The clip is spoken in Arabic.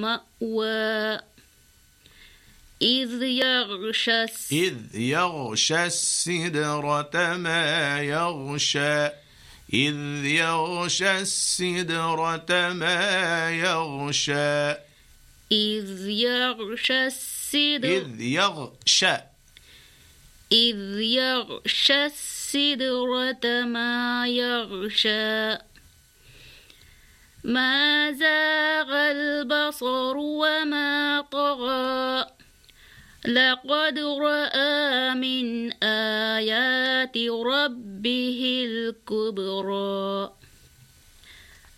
مأوى إذ يغشى السدرة ما يغشى إذ يغشى السدرة ما يغشى إذ يغشى السدرة ما يغشى ما زاغ البصر وما طغى لقد رأى من آيات ربه الكبرى